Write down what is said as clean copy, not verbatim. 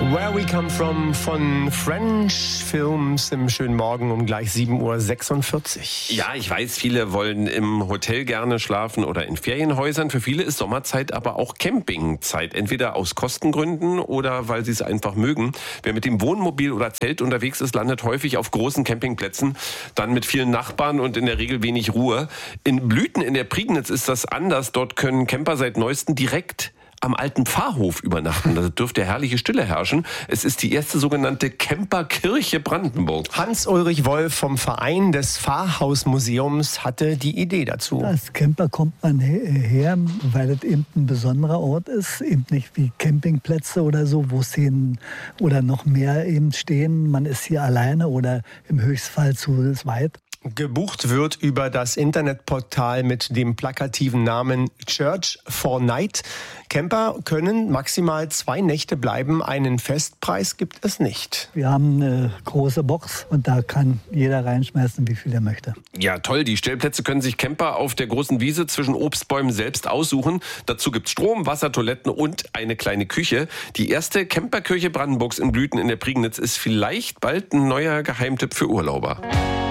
Where We Come From von French Films im schönen Morgen um gleich 7.46 Uhr. Ja, ich weiß, viele wollen im Hotel gerne schlafen oder in Ferienhäusern. Für viele ist Sommerzeit aber auch Campingzeit. Entweder aus Kostengründen oder weil sie es einfach mögen. Wer mit dem Wohnmobil oder Zelt unterwegs ist, landet häufig auf großen Campingplätzen. Dann mit vielen Nachbarn und in der Regel wenig Ruhe. In Blüten in der Prignitz ist das anders. Dort können Camper seit neuestem direkt am alten Pfarrhof übernachten. Da dürfte herrliche Stille herrschen. Es ist die erste sogenannte Camperkirche Brandenburg. Hans-Ulrich Wolf vom Verein des Pfarrhausmuseums hatte die Idee dazu. Als Camper kommt man her, weil es eben ein besonderer Ort ist. Eben nicht wie Campingplätze oder so, wo Szenen oder noch mehr eben stehen. Man ist hier alleine oder im Höchstfall zu zweit. Gebucht wird über das Internetportal mit dem plakativen Namen Church for Night. Camper können maximal 2 Nächte bleiben. Einen Festpreis gibt es nicht. Wir haben eine große Box und da kann jeder reinschmeißen, wie viel er möchte. Ja, toll. Die Stellplätze können sich Camper auf der großen Wiese zwischen Obstbäumen selbst aussuchen. Dazu gibt's Strom, Wasser, Toiletten und eine kleine Küche. Die erste Camperkirche Brandenburgs in Blüten in der Prignitz ist vielleicht bald ein neuer Geheimtipp für Urlauber.